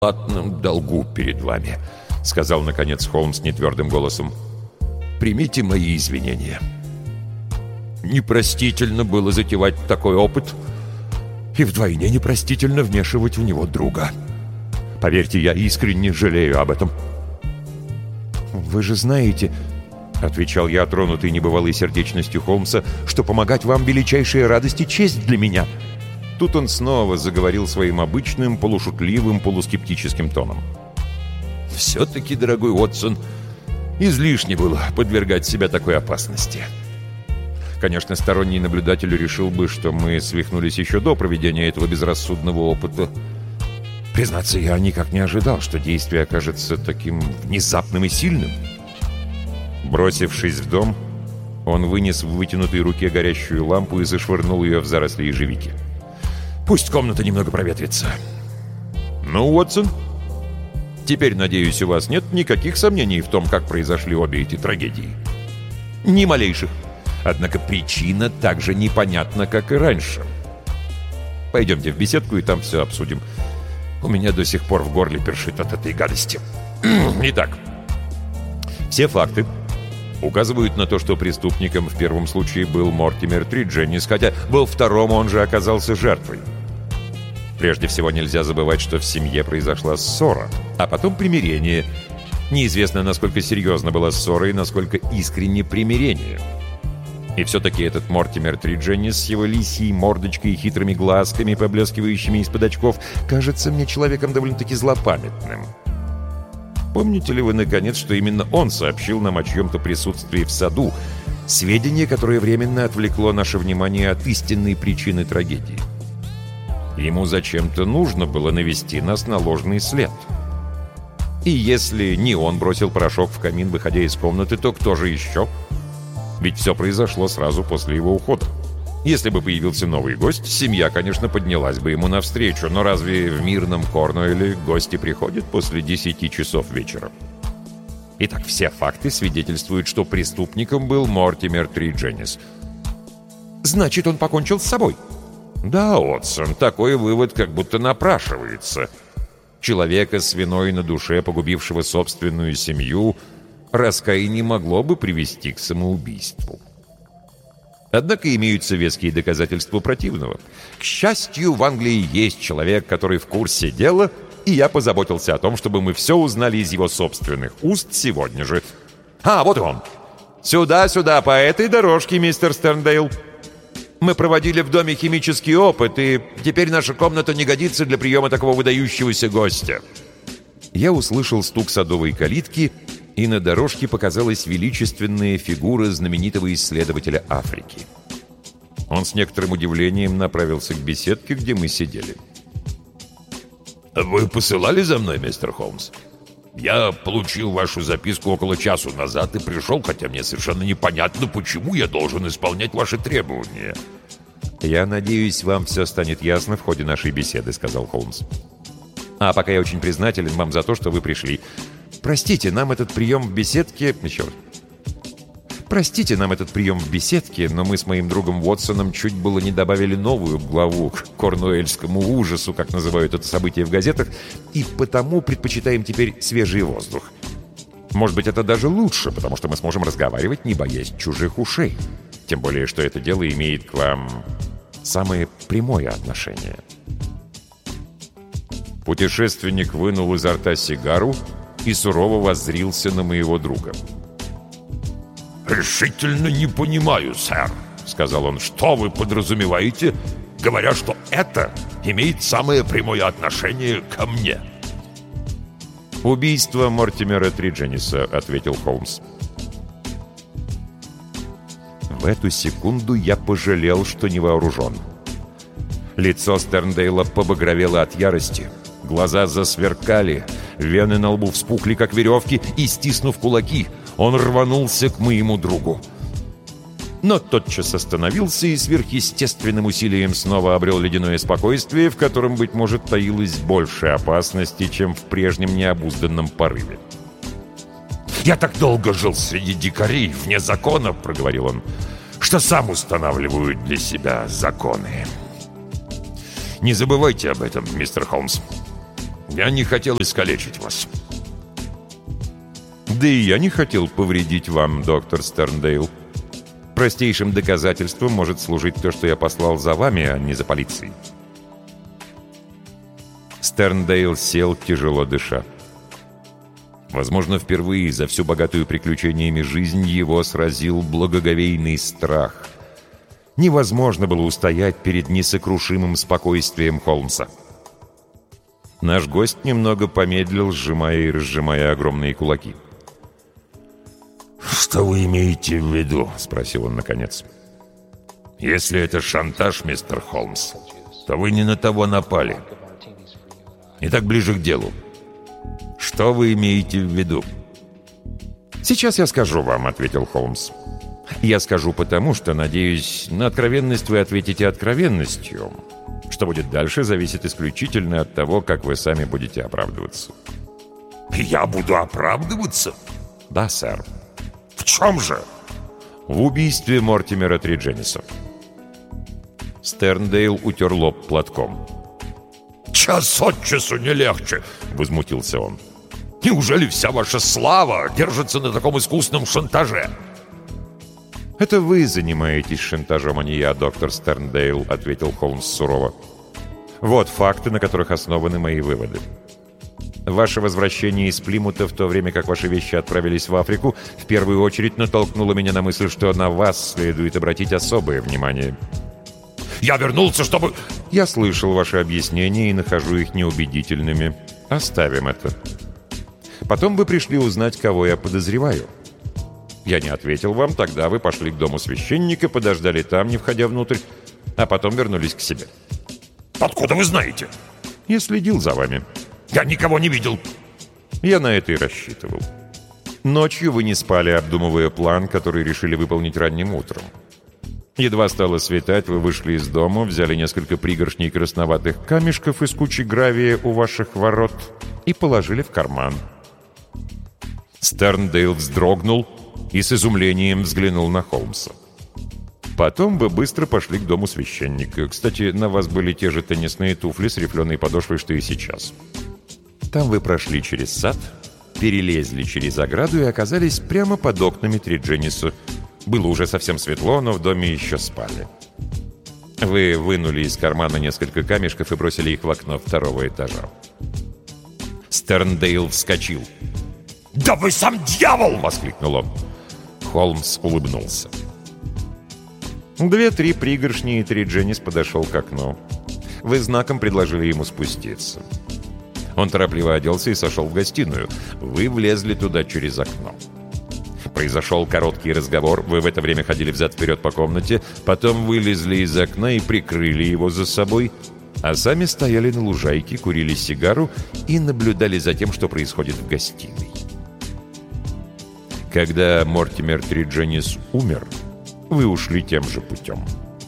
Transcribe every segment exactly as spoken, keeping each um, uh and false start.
«Платном долгу перед вами», — сказал, наконец, Холмс нетвердым голосом. «Примите мои извинения. Непростительно было затевать такой опыт, и вдвойне непростительно вмешивать в него друга. Поверьте, я искренне жалею об этом». «Вы же знаете, — отвечал я, тронутый небывалой сердечностью Холмса, — что помогать вам — величайшая радость и честь для меня». Тут он снова заговорил своим обычным, полушутливым, полускептическим тоном. «Все-таки, дорогой Уотсон, излишне было подвергать себя такой опасности». Конечно, сторонний наблюдатель решил бы, что мы свихнулись еще до проведения этого безрассудного опыта. Признаться, я никак не ожидал, что действие окажется таким внезапным и сильным. Бросившись в дом, он вынес в вытянутой руке горящую лампу и зашвырнул ее в заросли ежевики. «Пусть комната немного проветрится. Ну, Уотсон, теперь, надеюсь, у вас нет никаких сомнений в том, как произошли обе эти трагедии?» «Ни малейших. Однако причина так же непонятна, как и раньше. Пойдемте в беседку и там все обсудим. У меня до сих пор в горле першит от этой гадости. Итак, все факты указывают на то, что преступником в первом случае был Мортимер Тридженис, хотя был втором, он же оказался жертвой. Прежде всего, нельзя забывать, что в семье произошла ссора, а потом примирение. Неизвестно, насколько серьезно была ссора и насколько искренне примирение. И все-таки этот Мортимер Тридженис с его лисьей мордочкой и хитрыми глазками, поблескивающими из-под очков, кажется мне человеком довольно-таки злопамятным. Помните ли вы, наконец, что именно он сообщил нам о чьем-то присутствии в саду, сведение, которое временно отвлекло наше внимание от истинной причины трагедии? Ему зачем-то нужно было навести нас на ложный след. И если не он бросил порошок в камин, выходя из комнаты, то кто же еще? Ведь все произошло сразу после его ухода. Если бы появился новый гость, семья, конечно, поднялась бы ему навстречу, но разве в мирном Корнуэлле гости приходят после десяти часов вечера? Итак, все факты свидетельствуют, что преступником был Мортимер Тридженис. «Значит, он покончил с собой?» «Да, Уотсон, такой вывод как будто напрашивается. Человека с виной на душе, погубившего собственную семью, раскаяние могло бы привести к самоубийству. Однако имеются веские доказательства противного. К счастью, в Англии есть человек, который в курсе дела, и я позаботился о том, чтобы мы все узнали из его собственных уст сегодня же. А, вот он! Сюда, сюда, по этой дорожке, мистер Стерндейл. Мы проводили в доме химический опыт, и теперь наша комната не годится для приема такого выдающегося гостя». Я услышал стук садовой калитки, и на дорожке показалась величественная фигура знаменитого исследователя Африки. Он с некоторым удивлением направился к беседке, где мы сидели. «Вы посылали за мной, мистер Холмс? Я получил вашу записку около часу назад и пришел, хотя мне совершенно непонятно, почему я должен исполнять ваши требования». «Я надеюсь, вам все станет ясно в ходе нашей беседы», — сказал Холмс. «А пока я очень признателен вам за то, что вы пришли. Простите, нам этот прием в беседке... Еще раз. Простите нам этот прием в беседке, но мы с моим другом Уотсоном чуть было не добавили новую главу к корнуэльскому ужасу, как называют это событие в газетах, и потому предпочитаем теперь свежий воздух. Может быть, это даже лучше, потому что мы сможем разговаривать, не боясь чужих ушей. Тем более, что это дело имеет к вам самое прямое отношение». Путешественник вынул изо рта сигару и сурово воззрился на моего друга. «Решительно не понимаю, сэр», — сказал он, — «что вы подразумеваете, говоря, что это имеет самое прямое отношение ко мне?» «Убийство Мортимера Триджениса», — ответил Холмс. В эту секунду я пожалел, что не вооружен. Лицо Стерндейла побагровело от ярости, глаза засверкали, вены на лбу вспухли, как веревки, и, стиснув кулаки, он рванулся к моему другу. Но тотчас остановился и сверхъестественным усилием снова обрел ледяное спокойствие, в котором, быть может, таилось больше опасности, чем в прежнем необузданном порыве. «Я так долго жил среди дикарей, вне закона, — проговорил он, — что сам устанавливаю для себя законы. Не забывайте об этом, мистер Холмс. Я не хотел искалечить вас». «Да и я не хотел повредить вам, доктор Стерндейл. Простейшим доказательством может служить то, что я послал за вами, а не за полицией». Стерндейл сел, тяжело дыша. Возможно, впервые за всю богатую приключениями жизнь его сразил благоговейный страх. Невозможно было устоять перед несокрушимым спокойствием Холмса. Наш гость немного помедлил, сжимая и разжимая огромные кулаки. «Что вы имеете в виду?» — спросил он наконец. «Если это шантаж, мистер Холмс, то вы не на того напали. Итак, ближе к делу. Что вы имеете в виду?» «Сейчас я скажу вам», — ответил Холмс. «Я скажу потому, что, надеюсь, на откровенность вы ответите откровенностью. Что будет дальше, зависит исключительно от того, как вы сами будете оправдываться». «Я буду оправдываться?» «Да, сэр». «В чем же?» «В убийстве Мортимера Триджениса». Стерндейл утер лоб платком. «Час от часу не легче!» — возмутился он. «Неужели вся ваша слава держится на таком искусном шантаже?» «Это вы занимаетесь шантажом, а не я, доктор Стерндейл», — ответил Холмс сурово. «Вот факты, на которых основаны мои выводы. Ваше возвращение из Плимута, в то время как ваши вещи отправились в Африку, в первую очередь натолкнуло меня на мысль, что на вас следует обратить особое внимание». «Я вернулся, чтобы...» «Я слышал ваши объяснения и нахожу их неубедительными. Оставим это. Потом вы пришли узнать, кого я подозреваю. Я не ответил вам, тогда вы пошли к дому священника, подождали там, не входя внутрь, а потом вернулись к себе». «Откуда вы знаете?» «Я следил за вами». «Я никого не видел». «Я на это и рассчитывал. Ночью вы не спали, обдумывая план, который решили выполнить ранним утром. Едва стало светать, вы вышли из дома, взяли несколько пригоршней красноватых камешков из кучи гравия у ваших ворот и положили в карман». Стерндейл вздрогнул и с изумлением взглянул на Холмса. «Потом вы быстро пошли к дому священника. Кстати, на вас были те же теннисные туфли с рифленой подошвой, что и сейчас. Там вы прошли через сад, перелезли через ограду и оказались прямо под окнами Триджениса. Было уже совсем светло, но в доме еще спали. Вы вынули из кармана несколько камешков и бросили их в окно второго этажа». Стерндейл вскочил. «Да вы сам дьявол!» — воскликнул он. Холмс улыбнулся. Две-три пригоршни, и Тридженис подошел к окну. Вы знаком предложили ему спуститься. Он торопливо оделся и сошел в гостиную. Вы влезли туда через окно. Произошел короткий разговор, вы в это время ходили взад-вперед по комнате, потом вылезли из окна и прикрыли его за собой, а сами стояли на лужайке, курили сигару и наблюдали за тем, что происходит в гостиной. Когда Мортимер Тридженис умер, вы ушли тем же путем.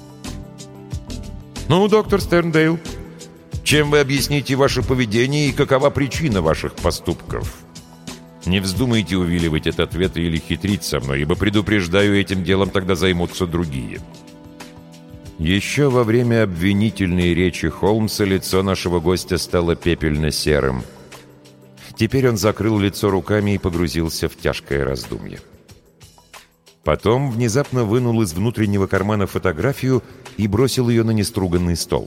«Ну, доктор Стерндейл, чем вы объясните ваше поведение и какова причина ваших поступков? Не вздумайте увиливать от ответа или хитрить со мной, ибо, предупреждаю, этим делом тогда займутся другие». Еще во время обвинительной речи Холмса лицо нашего гостя стало пепельно-серым. Теперь он закрыл лицо руками и погрузился в тяжкое раздумье. Потом внезапно вынул из внутреннего кармана фотографию и бросил ее на неструганный стол.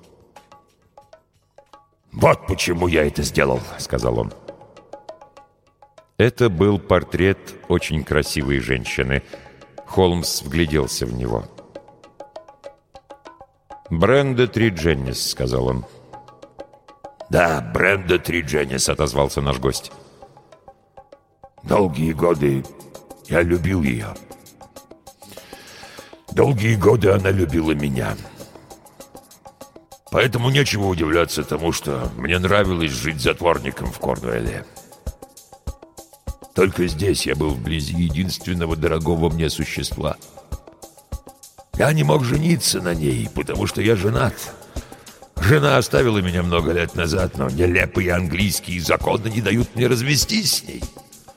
«Вот почему я это сделал», — сказал он. Это был портрет очень красивой женщины. Холмс вгляделся в него. «Бренда Тридженис», — сказал он. «Да, Бренда Тридженис», — отозвался наш гость. «Долгие годы я любил ее. Долгие годы она любила меня. Поэтому нечего удивляться тому, что мне нравилось жить затворником в Корнуэлле. Только здесь я был вблизи единственного дорогого мне существа. Я не мог жениться на ней, потому что я женат. Жена оставила меня много лет назад, но нелепые английские законы не дают мне развестись с ней.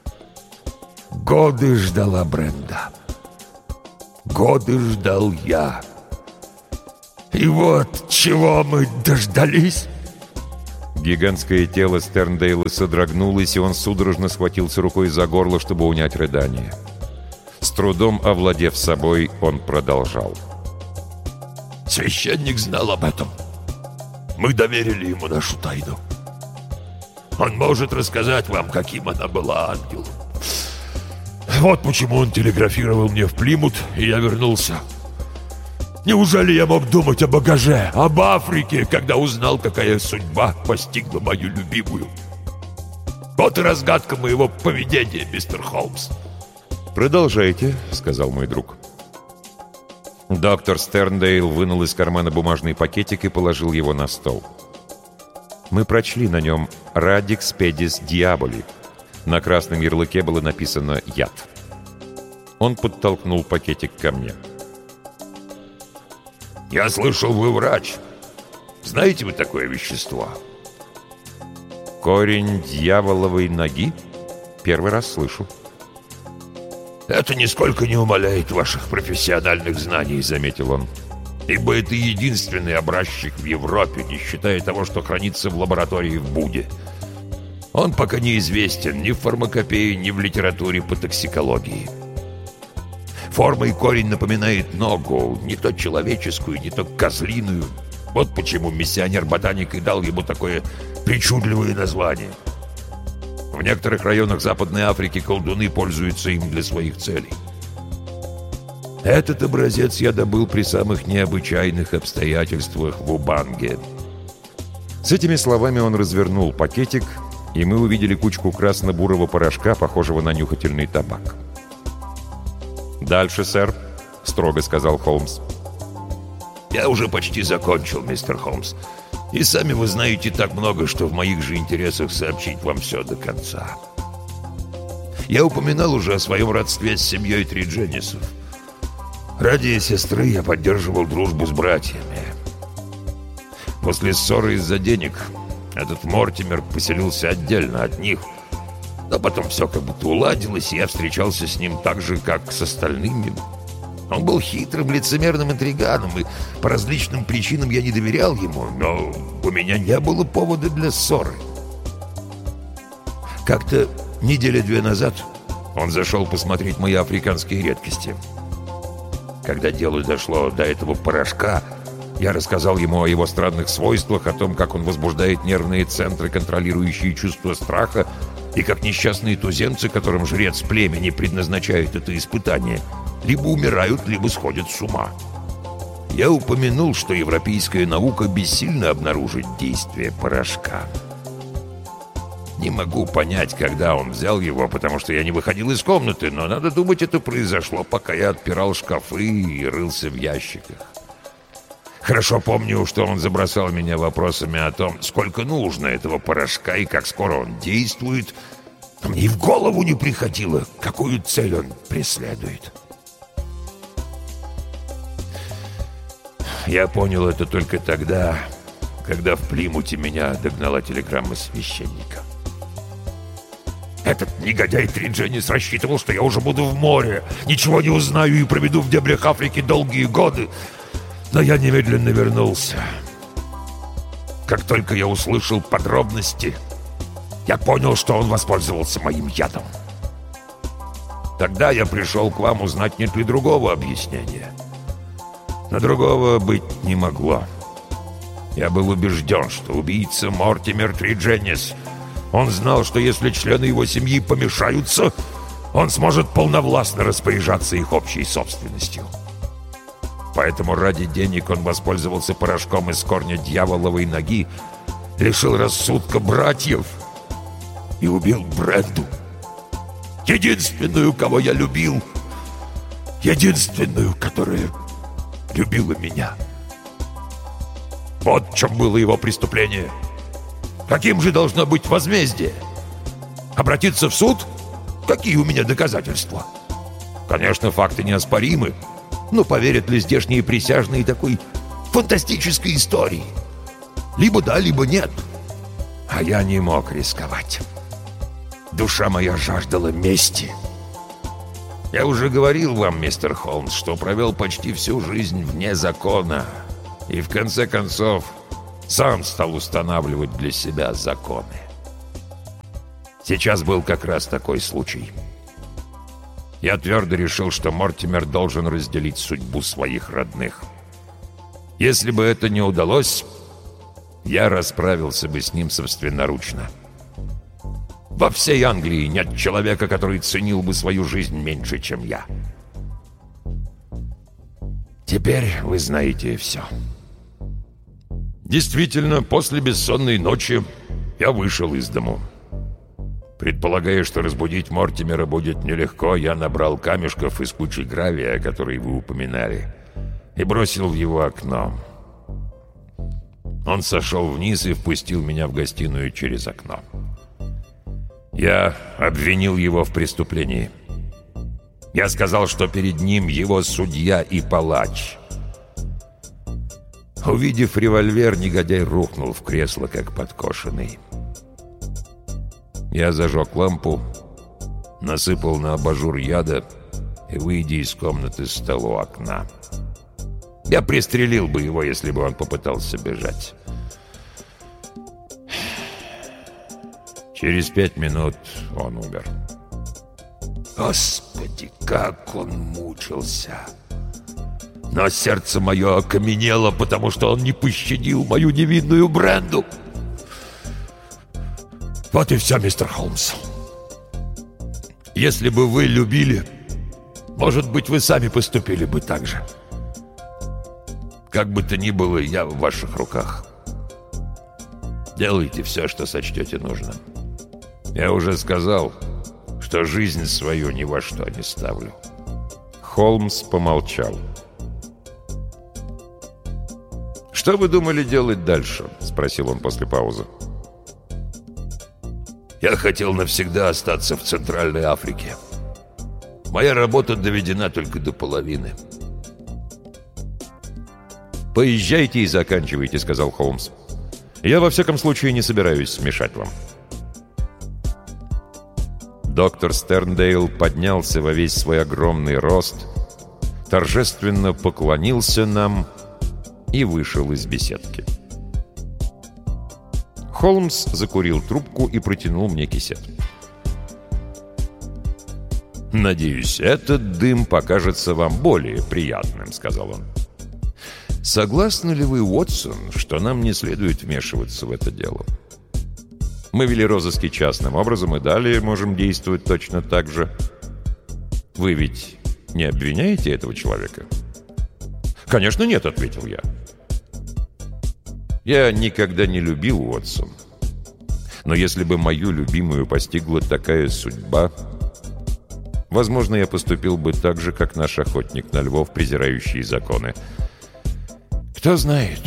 Годы ждала Бренда. Годы ждал я. И вот чего мы дождались». Гигантское тело Стерндейла содрогнулось, и он судорожно схватился рукой за горло, чтобы унять рыдание. С трудом овладев собой, он продолжал. «Священник знал об этом. Мы доверили ему нашу тайну. Он может рассказать вам, каким она была ангелом. Вот почему он телеграфировал мне в Плимут, и я вернулся. Неужели я мог думать о багаже, об Африке, когда узнал, какая судьба постигла мою любимую? Вот и разгадка моего поведения, мистер Холмс». «Продолжайте», — сказал мой друг. Доктор Стерндейл вынул из кармана бумажный пакетик и положил его на стол. Мы прочли на нем «Радикс педис диаболи». На красном ярлыке было написано «Яд». Он подтолкнул пакетик ко мне. «Я слышал, вы врач. Знаете вы такое вещество?» «Корень дьяволовой ноги? Первый раз слышу». «Это нисколько не умаляет ваших профессиональных знаний», — заметил он. «Ибо это единственный образчик в Европе, не считая того, что хранится в лаборатории в Буде. Он пока неизвестен ни в фармакопее, ни в литературе по токсикологии. Форма и корень напоминает ногу, не то человеческую, не то козлиную. Вот почему миссионер-ботаник и дал ему такое причудливое название. В некоторых районах Западной Африки колдуны пользуются им для своих целей. Этот образец я добыл при самых необычайных обстоятельствах в Убанге». С этими словами он развернул пакетик, и мы увидели кучку красно-бурого порошка, похожего на нюхательный табак. «Дальше, сэр», — строго сказал Холмс. «Я уже почти закончил, мистер Холмс. И сами вы знаете так много, что в моих же интересах сообщить вам все до конца. Я упоминал уже о своем родстве с семьей Тридженисов. Ради сестры я поддерживал дружбу с братьями. После ссоры из-за денег этот Мортимер поселился отдельно от них. Но потом все как будто уладилось, и я встречался с ним так же, как с остальными. Он был хитрым, лицемерным интриганом, и по различным причинам я не доверял ему, но у меня не было повода для ссоры. Как-то недели две назад он зашел посмотреть мои африканские редкости. Когда дело дошло до этого порошка, я рассказал ему о его странных свойствах, о том, как он возбуждает нервные центры, контролирующие чувство страха, и как несчастные туземцы, которым жрец племени предназначает это испытание, либо умирают, либо сходят с ума. Я упомянул, что европейская наука бессильна обнаружить действие порошка. Не могу понять, когда он взял его, потому что я не выходил из комнаты, но, надо думать, это произошло, пока я отпирал шкафы и рылся в ящиках. Хорошо помню, что он забросал меня вопросами о том, сколько нужно этого порошка и как скоро он действует, но мне и в голову не приходило, какую цель он преследует. Я понял это только тогда, когда в Плимуте меня догнала телеграмма священника. Этот негодяй Тридженис рассчитывал, что я уже буду в море, ничего не узнаю и проведу в дебрях Африки долгие годы. Но я немедленно вернулся. Как только я услышал подробности, я понял, что он воспользовался моим ядом. Тогда я пришел к вам узнать, нет ли другого объяснения. Но другого быть не могло. Я был убежден, что убийца Мортимер Тридженис. Он знал, что если члены его семьи помешаются, он сможет полновластно распоряжаться их общей собственностью. Поэтому ради денег он воспользовался порошком из корня дьяволовой ноги, лишил рассудка братьев и убил Бренду. Единственную, кого я любил. Единственную, которая любила меня. Вот в чем было его преступление. Каким же должно быть возмездие? Обратиться в суд? Какие у меня доказательства? Конечно, факты неоспоримы. Но поверят ли здешние присяжные такой фантастической истории? Либо да, либо нет. А я не мог рисковать. Душа моя жаждала мести. Я уже говорил вам, мистер Холмс, что провел почти всю жизнь вне закона. И в конце концов сам стал устанавливать для себя законы. Сейчас был как раз такой случай. Я твердо решил, что Мортимер должен разделить судьбу своих родных. Если бы это не удалось, я расправился бы с ним собственноручно. Во всей Англии нет человека, который ценил бы свою жизнь меньше, чем я. Теперь вы знаете все. Действительно, после бессонной ночи я вышел из дому. Предполагая, что разбудить Мортимера будет нелегко, я набрал камешков из кучи гравия, которые вы упоминали, и бросил в его окно. Он сошел вниз и впустил меня в гостиную через окно. Я обвинил его в преступлении. Я сказал, что перед ним его судья и палач. Увидев револьвер, негодяй рухнул в кресло, как подкошенный. Я зажег лампу, насыпал на абажур яда и, выйдя из комнаты, стал у окна. Я пристрелил бы его, если бы он попытался бежать. Через пять минут он умер. Господи, как он мучился! Но сердце мое окаменело, потому что он не пощадил мою невинную Бренду. Вот и все, мистер Холмс. Если бы вы любили, может быть, вы сами поступили бы так же. Как бы то ни было, я в ваших руках. Делайте все, что сочтете нужным. Я уже сказал, что жизнь свою ни во что не ставлю. Холмс помолчал. «Что вы думали делать дальше?» — спросил он после паузы. «Я хотел навсегда остаться в Центральной Африке. Моя работа доведена только до половины». «Поезжайте и заканчивайте», — сказал Холмс. «Я во всяком случае не собираюсь мешать вам». Доктор Стерндейл поднялся во весь свой огромный рост, торжественно поклонился нам и вышел из беседки. Холмс закурил трубку и протянул мне кисет. «Надеюсь, этот дым покажется вам более приятным», — сказал он. «Согласны ли вы, Уотсон, что нам не следует вмешиваться в это дело? Мы вели розыски частным образом и далее можем действовать точно так же. Вы ведь не обвиняете этого человека?» «Конечно нет», — ответил я. «Я никогда не любил Уотсон. Но если бы мою любимую постигла такая судьба, возможно, я поступил бы так же, как наш охотник на львов, презирающий законы. Кто знает?»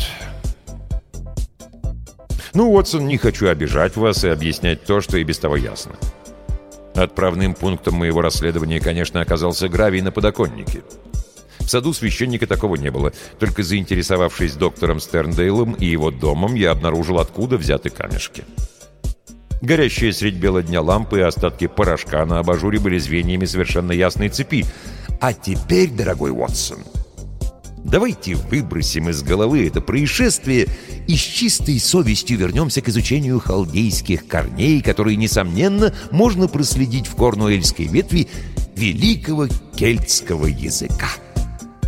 «Ну, Уотсон, не хочу обижать вас и объяснять то, что и без того ясно. Отправным пунктом моего расследования, конечно, оказался гравий на подоконнике. В саду священника такого не было. Только заинтересовавшись доктором Стерндейлом и его домом, я обнаружил, откуда взяты камешки. Горящие средь бела дня лампы и остатки порошка на абажуре были звеньями совершенно ясной цепи. А теперь, дорогой Уотсон, давайте выбросим из головы это происшествие и с чистой совестью вернемся к изучению халдейских корней, которые, несомненно, можно проследить в корнуэльской ветви великого кельтского языка.